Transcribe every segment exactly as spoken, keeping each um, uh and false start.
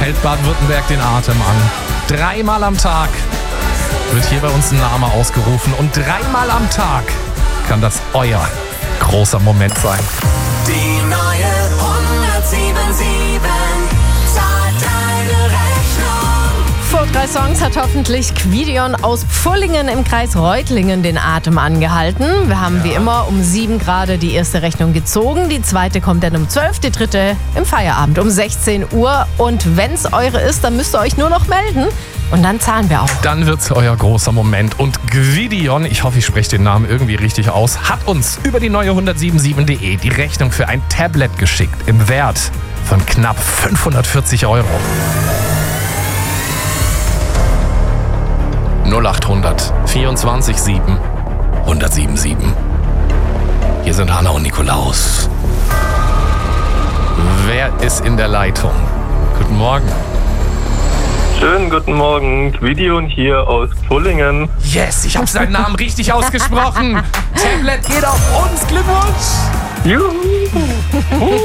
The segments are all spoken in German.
hält Baden-Württemberg den Atem an. Dreimal am Tag wird hier bei uns ein Name ausgerufen und dreimal am Tag kann das euer großer Moment sein. Die neue hundertsieben zahlt deine Rechnung. Vor drei Songs hat hoffentlich Quidion aus Pfullingen im Kreis Reutlingen den Atem angehalten. Wir haben wie immer um sieben gerade die erste Rechnung gezogen. Die zweite kommt dann um zwölf, die dritte im Feierabend um sechzehn Uhr. Und wenn es eure ist, dann müsst ihr euch nur noch melden. Und dann zahlen wir auch. Dann wird's euer großer Moment. Und Quidion, ich hoffe, ich spreche den Namen irgendwie richtig aus, hat uns über die neue hundertsieben punkt sieben punkt de die Rechnung für ein Tablet geschickt im Wert von knapp fünfhundertvierzig Euro. null acht hundert vierundzwanzig sieben hundertsieben sieben. Hier sind Hanna und Nikolaus. Wer ist in der Leitung? Guten Morgen. Schönen guten Morgen, Quidion hier aus Pfullingen. Yes, ich habe seinen Namen richtig ausgesprochen. Tablet geht auf uns. Glückwunsch. Juhu!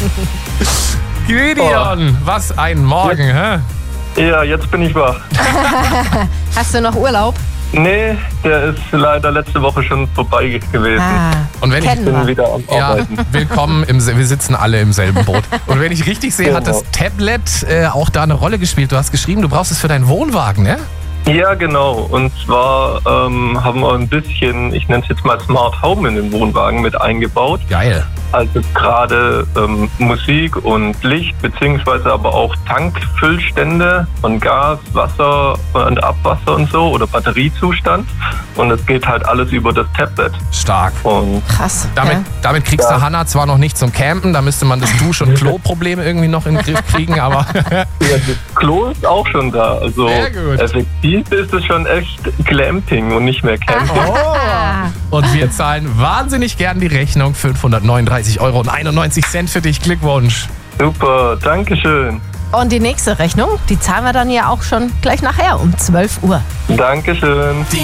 Quidion, was ein Morgen, hä? Ja, jetzt bin ich wach. Hast du noch Urlaub? Nee, der ist leider letzte Woche schon vorbei gewesen. Ah, Und wenn ich kennen Bin wir. wieder am Ja, Arbeiten. willkommen, im, wir sitzen alle im selben Boot. Und wenn ich richtig sehe, hat Genau. das Tablet äh, auch da eine Rolle gespielt. Du hast geschrieben, du brauchst es für deinen Wohnwagen, ne? Ja, genau. Und zwar ähm, haben wir ein bisschen, ich nenne es jetzt mal Smart Home in den Wohnwagen mit eingebaut. Geil. Also gerade ähm, Musik und Licht, beziehungsweise aber auch Tankfüllstände von Gas, Wasser und Abwasser und so oder Batteriezustand. Und es geht halt alles über das Tablet. Stark. Und Krass. Damit, ja. damit kriegst Ja. du Hannah zwar noch nicht zum Campen, da müsste man das Dusch- und Klo-Problem irgendwie noch in den Griff kriegen, aber ja, das Klo ist auch schon da. Also Sehr gut. effektiv ist es schon echt Glamping und nicht mehr Camping. Ah, und wir zahlen wahnsinnig gern die Rechnung. fünfhundertneununddreißig Euro und einundneunzig Cent für dich. Glückwunsch. Super, Dankeschön. und die nächste Rechnung, die zahlen wir dann ja auch schon gleich nachher um zwölf Uhr. Dankeschön.